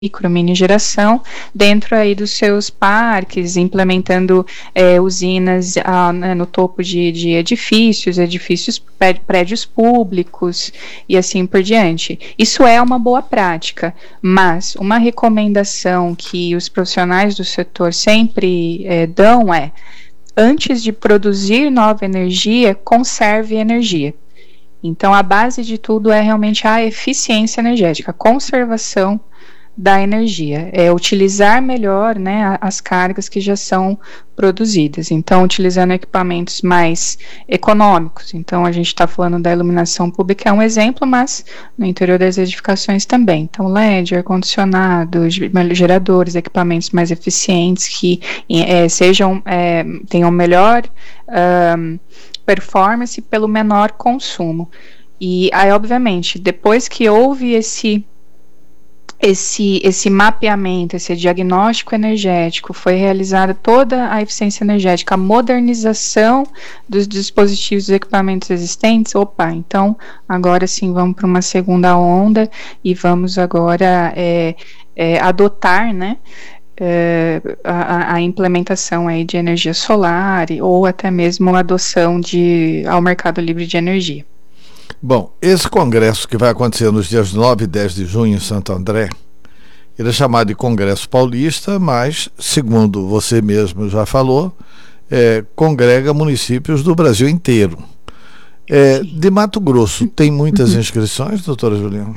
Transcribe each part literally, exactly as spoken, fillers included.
micro, mini geração, dentro aí dos seus parques, implementando é, usinas ah, né, no topo de, de edifícios, edifícios, prédios públicos e assim por diante. Isso é uma boa prática, mas uma recomendação que os profissionais do setor sempre é, dão é: antes de produzir nova energia, conserve energia. Então, a base de tudo é realmente a eficiência energética, a conservação da energia, é utilizar melhor, né, as cargas que já são produzidas. Então, utilizando equipamentos mais econômicos. Então, a gente está falando da iluminação pública, é um exemplo, mas no interior das edificações também. Então, L E D, ar-condicionado, geradores, equipamentos mais eficientes que é, sejam, é, tenham melhor um, performance pelo menor consumo. E aí, obviamente, depois que houve esse Esse, esse mapeamento, esse diagnóstico energético, foi realizada toda a eficiência energética, a modernização dos dispositivos e equipamentos existentes. Opa, então agora sim vamos para uma segunda onda e vamos agora é, é, adotar, né, é, a, a implementação aí de energia solar ou até mesmo a adoção de, ao mercado livre de energia. Bom, esse congresso que vai acontecer nos dias nove e dez de junho em Santo André, ele é chamado de Congresso Paulista, mas, segundo você mesmo já falou, é, congrega municípios do Brasil inteiro. É, de Mato Grosso, tem muitas inscrições, doutora Juliana?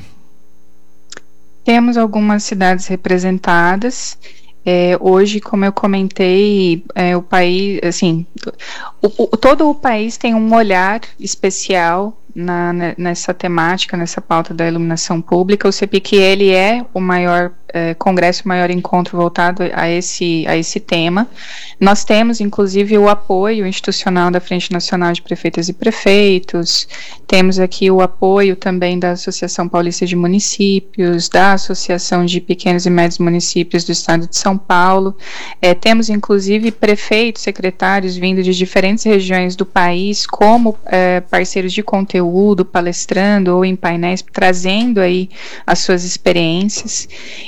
Temos algumas cidades representadas. É, hoje, como eu comentei, é, o país, assim, o, o, todo o país tem um olhar especial na, nessa temática, nessa pauta da iluminação pública. O C P I C, ele é o maior é, congresso, o maior encontro voltado a esse, a esse tema. Nós temos, inclusive, o apoio institucional da Frente Nacional de Prefeitas e Prefeitos, temos aqui o apoio também da Associação Paulista de Municípios, da Associação de Pequenos e Médios Municípios do Estado de São Paulo, é, temos, inclusive, prefeitos, secretários vindo de diferentes regiões do país, como é, parceiros de conteúdo, palestrando ou em painéis, trazendo aí as suas experiências.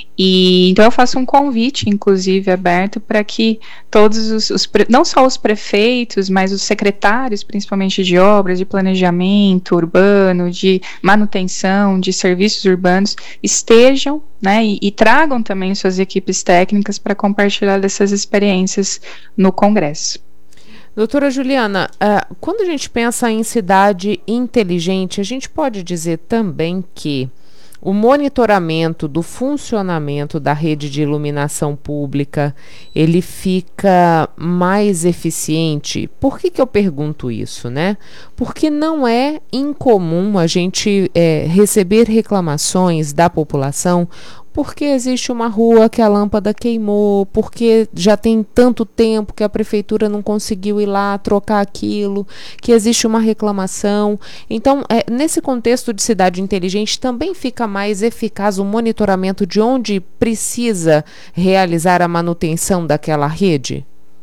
E então eu faço um convite, inclusive, aberto para que todos os, os, não só os prefeitos, mas os secretários, principalmente de obras, de planejamento urbano, de manutenção, de serviços urbanos, estejam, né, e, e tragam também suas equipes técnicas para compartilhar dessas experiências no Congresso. Doutora Juliana, uh, quando a gente pensa em cidade inteligente, a gente pode dizer também que o monitoramento do funcionamento da rede de iluminação pública, ele fica mais eficiente. Por que que eu pergunto isso, né? Porque não é incomum a gente é, receber reclamações da população porque existe uma rua que a lâmpada queimou, porque já tem tanto tempo que a prefeitura não conseguiu ir lá trocar aquilo, que existe uma reclamação. Então, é, nesse contexto de cidade inteligente, também fica mais eficaz o monitoramento de onde precisa realizar a manutenção daquela rede?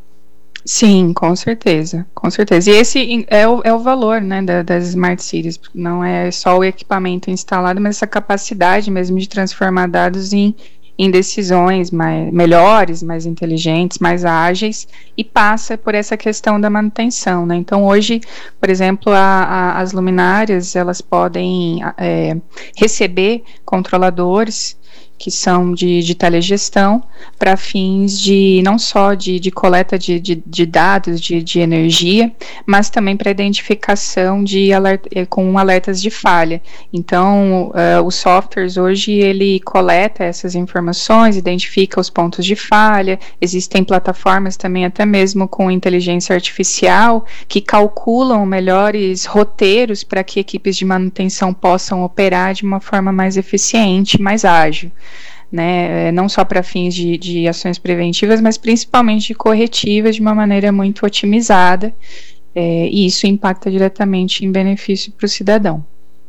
Sim, com certeza, com certeza. E esse é o, é o valor, né, da, das Smart Cities, não é só o equipamento instalado, mas essa capacidade mesmo de transformar dados em, em decisões mais, melhores, mais inteligentes, mais ágeis, e passa por essa questão da manutenção, né. Então hoje, por exemplo, a, a, as luminárias, elas podem é, receber controladores que são de, de telegestão, para fins de, não só de, de coleta de, de, de dados de, de energia, mas também para identificação de alerta, com alertas de falha. Então, uh, os softwares hoje, ele coleta essas informações, identifica os pontos de falha, existem plataformas também, até mesmo com inteligência artificial, que calculam melhores roteiros para que equipes de manutenção possam operar de uma forma mais eficiente, mais ágil. Né, não só para fins de, de ações preventivas, mas principalmente de corretivas de uma maneira muito otimizada, é, e isso impacta diretamente em benefício para o cidadão.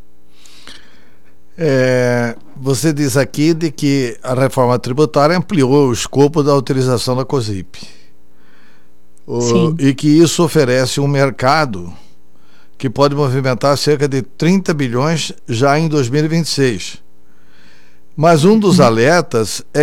É, você diz aqui de que a reforma tributária ampliou o escopo da utilização da COSIP, o, e que isso oferece um mercado que pode movimentar cerca de trinta bilhões já em dois mil e vinte e seis. Mas um dos alertas é